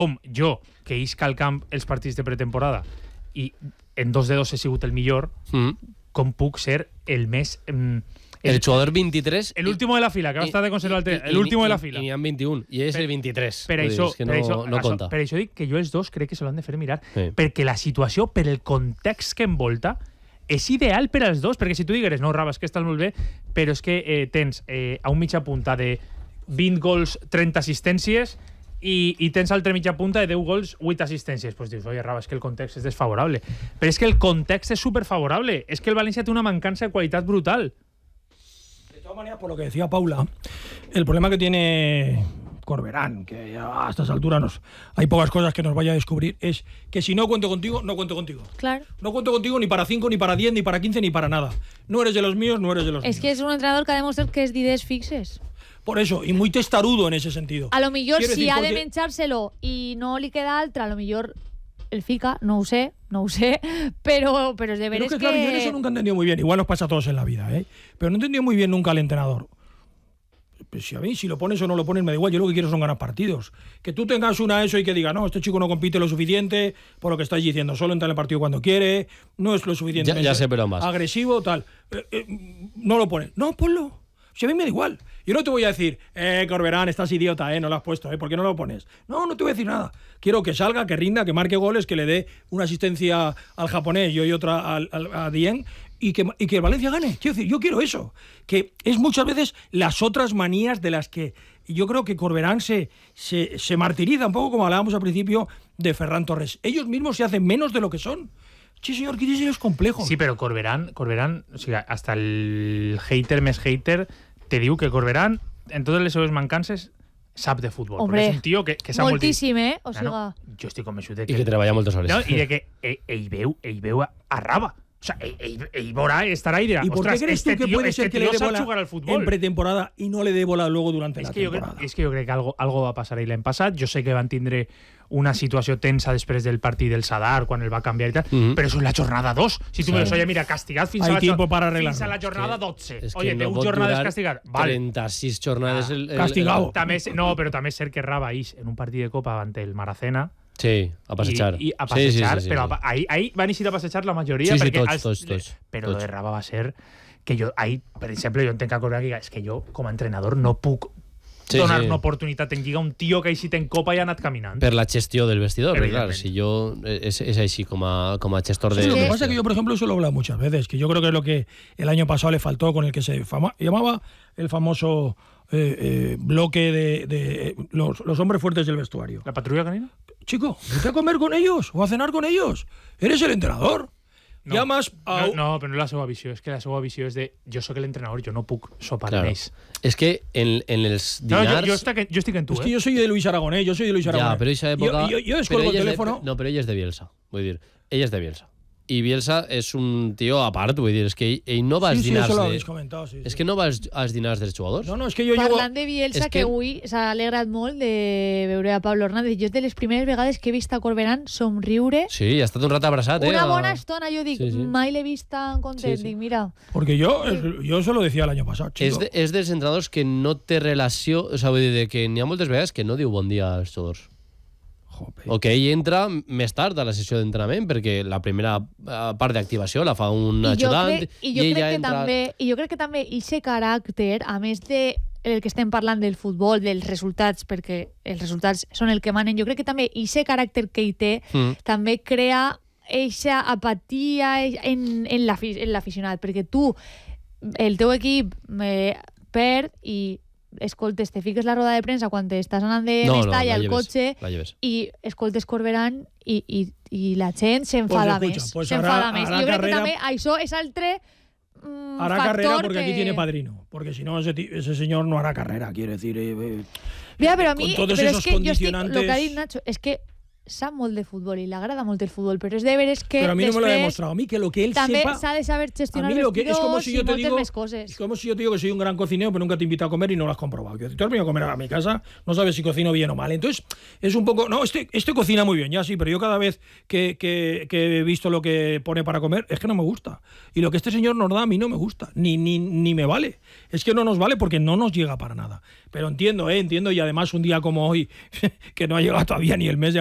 com jo, que isca al camp els partits de pretemporada i en 2 de 2 he sigut el millor, com puc ser el més... el jugador 23... El último de la fila, que va estar de conservar el último de la fila. I n'hi ha 21, i és el 23. Per això, és que no compta. Per això dic que jo els dos crec que se l'han de fer mirar, perquè la situació, per el context que envolta, és ideal per als dos, perquè si tu digueres, no, Rabas, que estàs molt bé, però és que tens a un mitja punta de 20 gols, 30 assistències, i tens altra mitja punta de 10 gols, 8 assistències. Pues dius, oye, Rabas, que el context és desfavorable. Però és que el context és superfavorable. És que el València té una mancança de qualitat brutal. De todas maneras, por lo que decía Paula, el problema que tiene Corberán, que ya a estas alturas hay pocas cosas que nos vaya a descubrir, es que si no cuento contigo, no cuento contigo. Claro. No cuento contigo ni para 5, ni para 10, ni para 15, ni para nada. No eres de los míos, no eres de los míos. Es que es un entrenador que ha demostrado que es d'idees fixes. Por eso, y muy testarudo en ese sentido. A lo millor, Quiero si decir, ha porque... de menjárselo y no li queda altra, a lo millor el fica, no ho sé, pero es de ver es que... Claro, yo en eso nunca he entendido muy bien. Igual nos pasa a todos en la vida, ¿eh? Pero no he entendido muy bien nunca al entrenador. Pues si a mí, si lo pones o no lo pones, me da igual. Yo lo que quiero son ganar partidos. Que tú tengas una eso y que diga, no, este chico no compite lo suficiente, por lo que estáis diciendo, solo entra en el partido cuando quiere, no es lo suficiente ya sé, pero más agresivo, tal. No lo pones. No, ponlo. Si a mí me da igual. Yo no te voy a decir, Corberán, estás idiota, no lo has puesto, ¿por qué no lo pones? No te voy a decir nada. Quiero que salga, que rinda, que marque goles, que le dé una asistencia al japonés y otra a Dien y que el Valencia gane. Quiero decir, yo quiero eso. Que es muchas veces las otras manías de las que yo creo que Corberán se martiriza, un poco como hablábamos al principio de Ferran Torres. Ellos mismos se hacen menos de lo que son. Sí, señor, que tienes los complejos. Sí, pero Corberán, o sea, hasta el hater més hater te diu que Corberán, en totes les seves mancances, sap de futbol. Hombre, és un tio que sap moltíssim, O siga... Jo estic convençut de que... I que treballa moltes hores. No, i de que ell veu a Raba. O sea, ell veurà, estarà i dirà, ¿Y por qué crees tú que puede ser que le dé bola jugar al fútbol en pretemporada y no le dé bola luego durante la temporada? És que jo crec que algo va passar ahir l'any passat. Jo sé que van tindre una situació tensa després del partit del Sadar, quan el va canviar i tal, però és la jornada 2. Si tu me dius, oye, mira, castigat fins a la jornada 12. Oye, 10 jornades castigat. 36 jornades castigado. Però també és cert que Raba en un partit de Copa davant el Maracena. Sí, a passejar. I a passejar, però ahir van eixir a passejar la majoria. Sí, tots. Però lo de Raba va ser que jo, ahir, per exemple, jo entenc que Corberán diga, és que jo, com a entrenador, no puc donar una oportunitat en Lliga a un tio que ha eixit en Copa i ha anat caminant. Per la gestió del vestidor, claro, si yo es així com a gestor de... Lo que pasa es que yo, por ejemplo, eso lo he hablado muchas veces, que yo creo que es lo que el año pasado le faltó con el que se llamaba el famoso bloque de los hombres fuertes del vestuario. ¿La patrulla canina? Chico, vete a comer con ellos o a cenar con ellos. Eres el entrenador. No, llamas a... no, però no la seva visió. És que la seva visió és de jo sóc l'entrenador, jo no puc sopar amb ells. És que en els dinars... Jo estic en tu, Es que yo soy de Luis Aragonés, yo soy de Luis Aragonés. Ya, pero esa época... Yo descuelgo el teléfono... No, pero ella es de Bielsa, vull dir. Ella és de Bielsa. I Bielsa és un tio a part, vull dir, és que ell no va als dinars eso lo habéis comentado, sí. És que no va als dinars dels jugadors. No, és que jo Parlant de Bielsa, que avui s'ha alegrat molt de veure a Pablo Hernández. Jo de les primeres vegades que he vist a Corberán somriure... Sí, ha estat un rat abraçat, Una bona estona, jo dic, mai l'he vist tan content. Sí. Dic, mira... Porque yo se lo decía el año pasado, chico. És dels entrenadors que no té relació... O sigui, vull dir, que n'hi ha moltes vegades que no diu bon dia als jugadors. O que ell entra més tard a la sessió d'entrenament perquè la primera part d'activació la fa un ajudant i jo crec que també ixe caràcter, a més de el que estem parlant del futbol, dels resultats, perquè els resultats són el que manen, jo crec que també ixe caràcter que hi té també crea eixa apatia en l'aficionat, perquè tu, el teu equip perd i escoltes, te fiques la roda de premsa quan estàs anant de Mestalla al cotxe i escoltes Corberán i la gent s'enfada més. S'enfada més. Jo crec que també això és altre hará carrera porque aquí tiene padrino. Porque si no, ese señor no hará carrera, quiero decir. Mira, pero a mí, con todos esos condicionantes... lo que ha dit Nacho, es que sap molt de futbol i li agrada molt el futbol, però és de veres que pero a mí no me lo ha demostrado. A mí que lo que él també sepa... s'ha de saber gestionar es como si yo te digo, més coses. es como si yo te digo que soy un gran cocinero, pero nunca te invito a comer y no lo has comprobado. Que tú has venido a comer a mi casa, no sabes si cocino bien o mal. Entonces, es un poco... No, este cocina muy bien, ya sí, pero yo cada vez que he visto lo que pone para comer, es que no me gusta. Y lo que este señor nos da a mí no me gusta, ni me vale. Es que no nos vale porque no nos llega para nada. Pero entiendo, y además un día como hoy, que no ha llegado todavía ni el mes de